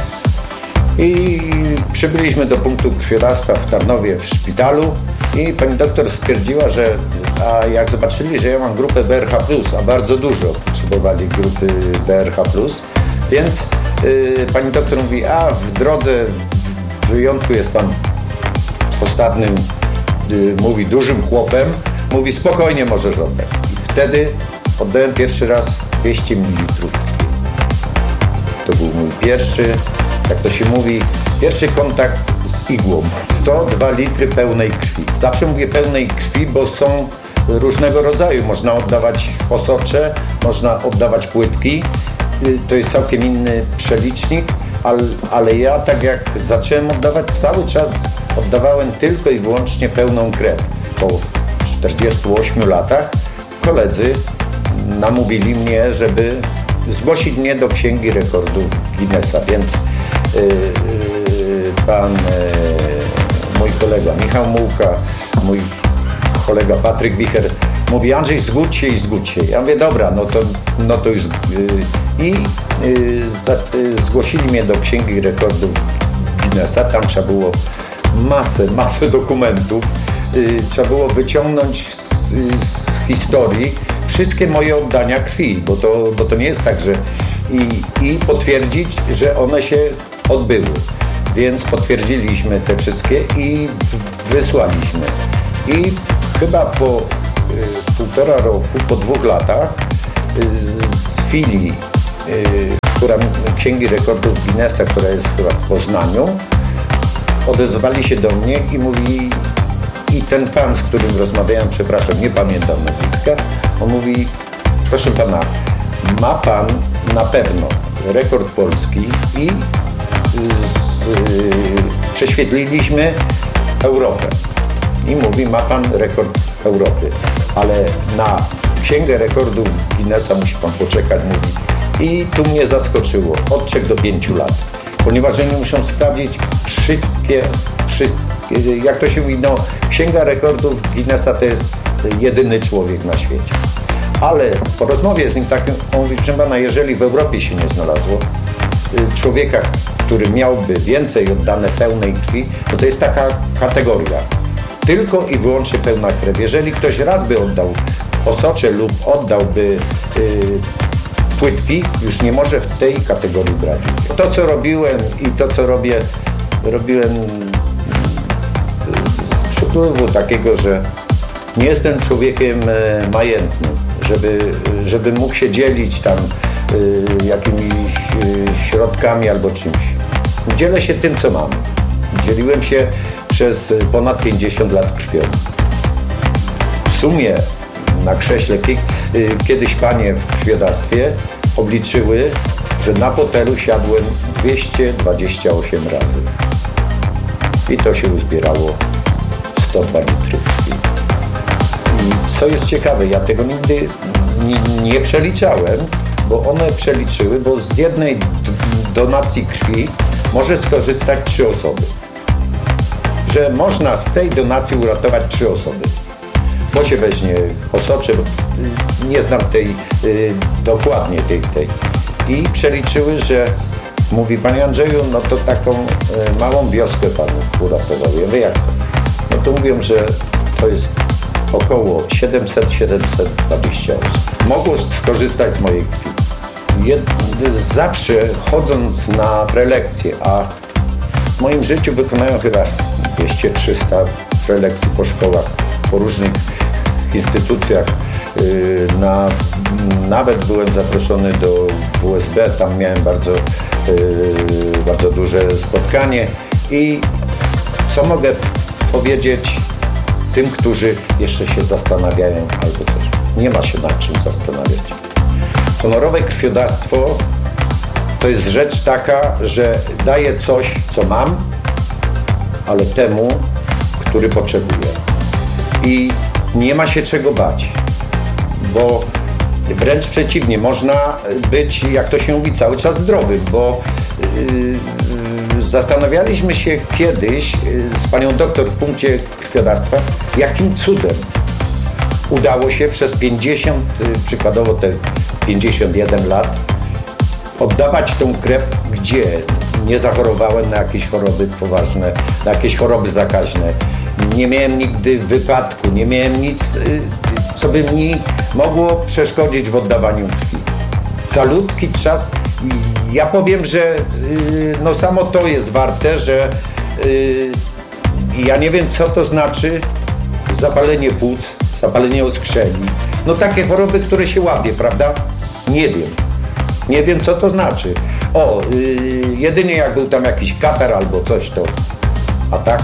I przybyliśmy do punktu krwiodawstwa w Tarnowie w szpitalu i pani doktor stwierdziła, że jak zobaczyli, że ja mam grupę BRH+, a bardzo dużo potrzebowali grupy BRH+, więc pani doktor mówi, w drodze w wyjątku jest pan postawnym, mówi, dużym chłopem, Mówi, spokojnie możesz oddać. I wtedy oddałem pierwszy raz 200 ml krwi. To był mój pierwszy, jak to się mówi, pierwszy kontakt z igłą. 102 litry pełnej krwi. Zawsze mówię pełnej krwi, bo są różnego rodzaju. Można oddawać osocze, można oddawać płytki. To jest całkiem inny przelicznik, ale ja tak jak zacząłem oddawać, cały czas oddawałem tylko i wyłącznie pełną krew. Po 48 latach koledzy namówili mnie, żeby zgłosić mnie do Księgi Rekordów Guinnessa, więc mój kolega Michał Mułka, mój kolega Patryk Wicher mówi, Andrzej, zgódź się. Ja mówię, dobra, no to już... zgłosili mnie do Księgi Rekordów Guinnessa, tam trzeba było masę dokumentów, trzeba było wyciągnąć z historii wszystkie moje oddania krwi, bo to nie jest tak, że i potwierdzić, że one się odbyły. Więc potwierdziliśmy te wszystkie i wysłaliśmy. I chyba po 1,5 roku, po 2 latach z filii Księgi Rekordów Guinnessa, która jest chyba w Poznaniu, odezwali się do mnie i mówi, i ten pan, z którym rozmawiałem, przepraszam, nie pamiętam nazwiska, on mówi, proszę pana, ma pan na pewno rekord polski i prześwietliliśmy Europę. I mówi, ma pan rekord Europy, ale na Księgę Rekordów Guinnessa musi pan poczekać, mówi. I tu mnie zaskoczyło, od 3 do 5 lat, ponieważ oni muszą sprawdzić wszystkie, jak to się mówi, no, Księga Rekordów Guinnessa to jest jedyny człowiek na świecie. Ale po rozmowie z nim takim, on mówi, proszę pana, jeżeli w Europie się nie znalazło człowieka, który miałby więcej oddane pełnej krwi, no to jest taka kategoria. Tylko i wyłącznie pełna krew. Jeżeli ktoś raz by oddał osocze lub oddałby płytki, już nie może w tej kategorii brać. To, co robiłem i to, co robiłem z przypływu takiego, że nie jestem człowiekiem majętnym, żeby mógł się dzielić tam jakimiś środkami albo czymś. Dzielę się tym, co mam. Dzieliłem się przez ponad 50 lat krwią. W sumie na krześle kiedyś panie w krwiodawstwie obliczyły, że na fotelu siadłem 228 razy. I to się uzbierało 102 litry krwi. I co jest ciekawe, ja tego nigdy nie przeliczałem, bo one przeliczyły, bo z jednej donacji krwi może skorzystać 3 osoby. Że można z tej donacji uratować 3 osoby. Bo się weźmie osocze, nie znam tej dokładnie tej. I przeliczyły, że mówi, panie Andrzeju, no to taką małą wioskę panu uratował. Ja mówię, jak to? No to mówią, że to jest około 700-720 osób. Mogło skorzystać z mojej krwi. Zawsze chodząc na prelekcje, a w moim życiu wykonałem chyba 200-300 prelekcji po szkołach, po różnych instytucjach. Nawet byłem zaproszony do WSB, tam miałem bardzo duże spotkanie. I co mogę powiedzieć tym, którzy jeszcze się zastanawiają albo coś? Nie ma się nad czym zastanawiać. Honorowe krwiodawstwo to jest rzecz taka, że daję coś, co mam, ale temu, który potrzebuje. I nie ma się czego bać, bo wręcz przeciwnie, można być, jak to się mówi, cały czas zdrowym, bo zastanawialiśmy się kiedyś z panią doktor w punkcie krwiodawstwa, jakim cudem udało się przez 50, przykładowo te 51 lat, oddawać tą krew, gdzie nie zachorowałem na jakieś choroby poważne, na jakieś choroby zakaźne. Nie miałem nigdy wypadku, nie miałem nic, co by mi mogło przeszkodzić w oddawaniu krwi. Calutki czas. Ja powiem, że no samo to jest warte, że ja nie wiem, co to znaczy zapalenie płuc zapalenie oskrzeli. No takie choroby, które się łapie, prawda? Nie wiem, co to znaczy. Jedynie jak był tam jakiś katar albo coś, to... A tak,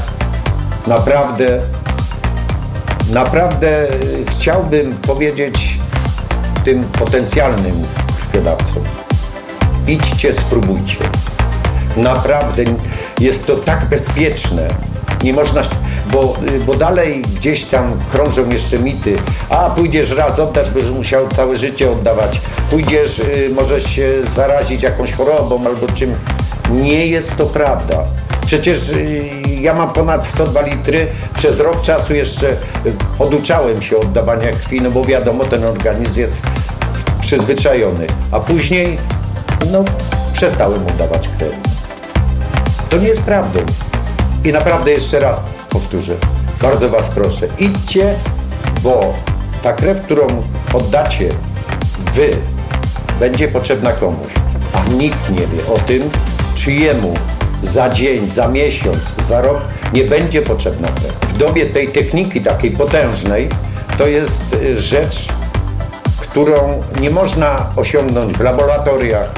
naprawdę chciałbym powiedzieć tym potencjalnym krwiodawcom: idźcie, spróbujcie. Naprawdę jest to tak bezpieczne. Nie można, bo dalej gdzieś tam krążą jeszcze mity. Pójdziesz raz, oddasz, będziesz musiał całe życie oddawać. Pójdziesz, możesz się zarazić jakąś chorobą albo czym. Nie jest to prawda. Przecież ja mam ponad 102 litry. Przez rok czasu jeszcze oduczałem się oddawania krwi, no bo wiadomo, ten organizm jest przyzwyczajony. A później, przestałem oddawać krew. To nie jest prawdą. I naprawdę jeszcze raz powtórzę, bardzo was proszę, idźcie, bo ta krew, którą oddacie wy, będzie potrzebna komuś, a nikt nie wie o tym, czyjemu za dzień, za miesiąc, za rok nie będzie potrzebna krew. W dobie tej techniki takiej potężnej to jest rzecz, którą nie można osiągnąć w laboratoriach.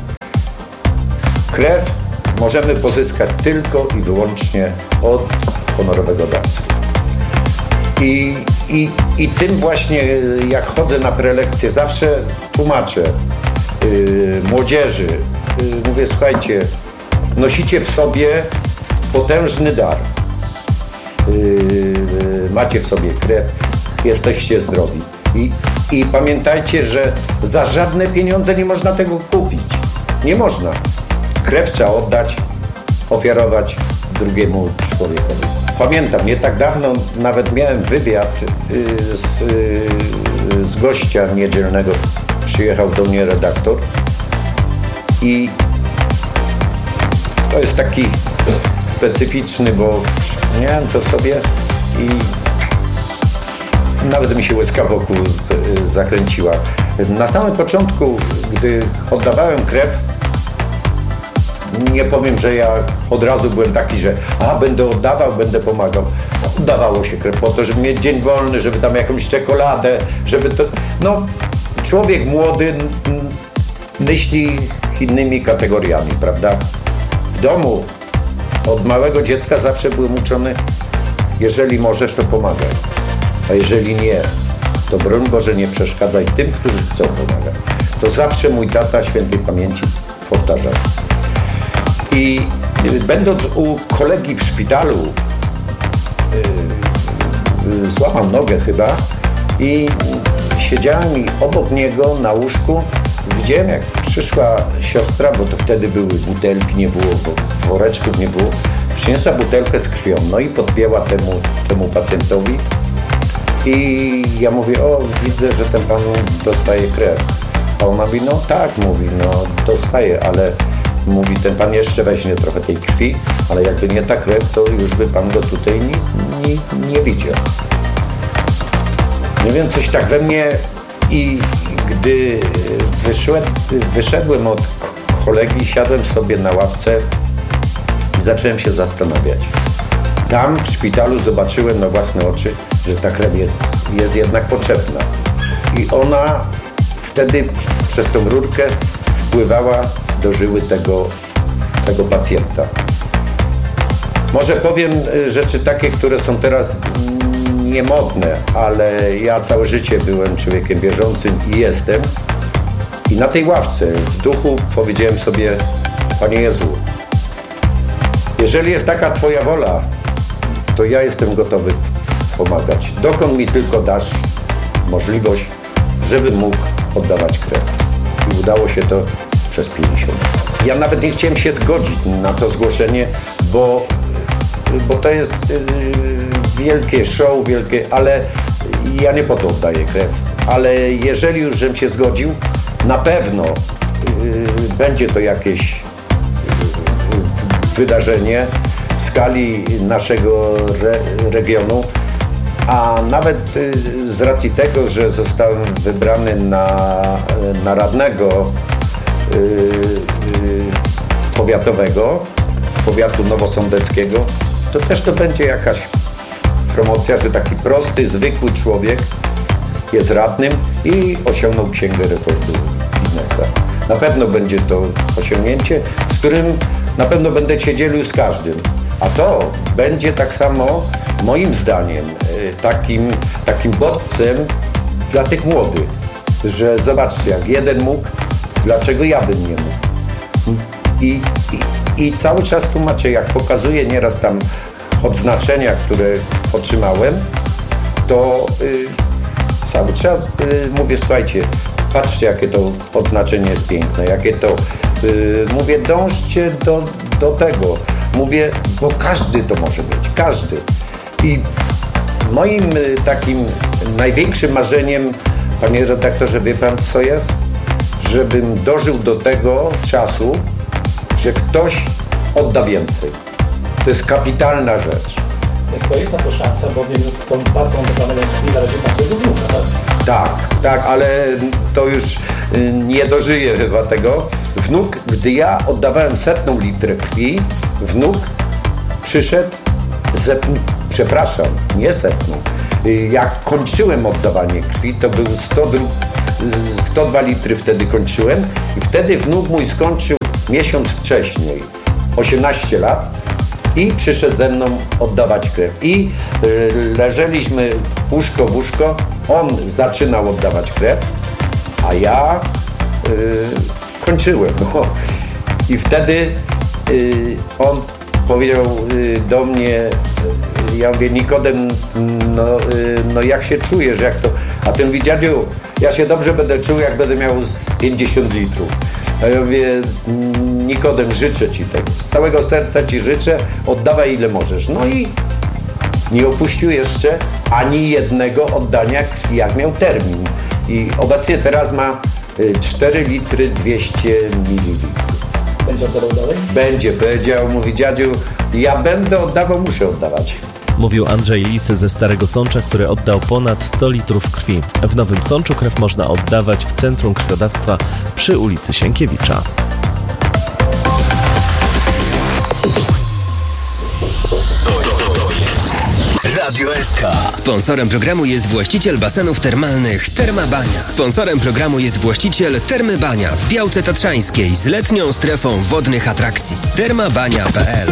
Krew możemy pozyskać tylko i wyłącznie od honorowego dawcy. I tym właśnie, jak chodzę na prelekcje, zawsze tłumaczę młodzieży, mówię: słuchajcie, nosicie w sobie potężny dar. Macie w sobie krew, jesteście zdrowi. I pamiętajcie, że za żadne pieniądze nie można tego kupić. Nie można. Krew trzeba oddać, ofiarować drugiemu człowiekowi. Pamiętam, nie tak dawno nawet miałem wywiad z gościa niedzielnego. Przyjechał do mnie redaktor i to jest taki specyficzny, bo miałem to sobie i nawet mi się łezka wokół zakręciła. Na samym początku, gdy oddawałem krew, nie powiem, że ja od razu byłem taki, że będę oddawał, będę pomagał. Oddawało się krew po to, żeby mieć dzień wolny, żeby tam jakąś czekoladę, żeby to... Człowiek młody myśli innymi kategoriami, prawda? W domu od małego dziecka zawsze byłem uczony: jeżeli możesz, to pomagaj. A jeżeli nie, to broń Boże nie przeszkadzaj tym, którzy chcą pomagać. To zawsze mój tata świętej pamięci powtarzał. I będąc u kolegi w szpitalu, złamał nogę chyba i siedziałem obok niego na łóżku. Widziałem, jak przyszła siostra, bo to wtedy były butelki, nie było, bo woreczków nie było. Przyniosła butelkę z krwią, no i podpięła temu pacjentowi. I ja mówię: widzę, że ten pan dostaje krew. A ona mówi: tak, mówi, dostaje, ale mówi, ten pan jeszcze weźmie trochę tej krwi, ale jakby nie ta krew, to już by pan go tutaj nie widział. Nie wiem, coś tak we mnie. I gdy wyszedłem od kolegi, siadłem sobie na ławce i zacząłem się zastanawiać. Tam w szpitalu zobaczyłem na własne oczy, że ta krew jest jednak potrzebna. I ona wtedy przez tą rurkę spływała do żyły tego pacjenta. Może powiem rzeczy takie, które są teraz niemodne, ale ja całe życie byłem człowiekiem wierzącym i jestem. I na tej ławce w duchu powiedziałem sobie: Panie Jezu, jeżeli jest taka Twoja wola, to ja jestem gotowy pomagać. Dokąd mi tylko dasz możliwość, żebym mógł oddawać krew. I udało się to przez 50 lat. Ja nawet nie chciałem się zgodzić na to zgłoszenie, bo to jest wielkie show, ale ja nie po to oddaję krew. Ale jeżeli już żem się zgodził, na pewno będzie to jakieś wydarzenie w skali naszego regionu, a nawet z racji tego, że zostałem wybrany na radnego powiatowego, powiatu nowosądeckiego, to też to będzie jakaś promocja, że taki prosty, zwykły człowiek jest radnym i osiągnął Księgę Rekordu Guinnessa. Na pewno będzie to osiągnięcie, z którym na pewno będę się dzielił z każdym. A to będzie tak samo, moim zdaniem, takim bodźcem dla tych młodych, że zobaczcie, jak jeden mógł, dlaczego ja bym nie mógł. I cały czas tłumaczę, jak pokazuję nieraz tam odznaczenia, które otrzymałem, to cały czas mówię, słuchajcie, patrzcie, jakie to odznaczenie jest piękne, jakie to, mówię, dążcie do tego, mówię, bo każdy to może mieć, każdy. I moim takim największym marzeniem, panie redaktorze, wie pan co jest? Żebym dożył do tego czasu, że ktoś odda więcej. To jest kapitalna rzecz. To jest na to szansa, bo wiem, że tą pasą do danej krwi zależy pan swojego wnuka, tak? Tak, ale to już nie dożyję chyba tego. Wnuk, gdy ja oddawałem 100 litrę krwi, wnuk przyszedł, nie 100. Jak kończyłem oddawanie krwi, to był 102 litry wtedy kończyłem i wtedy wnuk mój skończył miesiąc wcześniej, 18 lat i przyszedł ze mną oddawać krew. I leżeliśmy łóżko w łóżko, on zaczynał oddawać krew, a ja kończyłem. No. I wtedy on powiedział do mnie, ja mówię, Nikodem, no jak się czujesz, jak to? A ten mówi, dziadziu, ja się dobrze będę czuł, jak będę miał z 50 litrów. A ja mówię, Nikodem, życzę ci tego, z całego serca ci życzę, oddawaj ile możesz. No i nie opuścił jeszcze ani jednego oddania krwi, jak miał termin. I obecnie teraz ma 4 litry 200 ml. Będzie oddawał dalej? Będzie, powiedział, mówi, dziadziu, ja będę oddawał, muszę oddawać. Mówił Andrzej Lis ze Starego Sącza, który oddał ponad 100 litrów krwi. W Nowym Sączu krew można oddawać w Centrum Krwiodawstwa przy ulicy Sienkiewicza. Radio SK. Sponsorem programu jest właściciel basenów termalnych Terma Bania. Sponsorem programu jest właściciel Termy Bania w Białce Tatrzańskiej z letnią strefą wodnych atrakcji. termabania.pl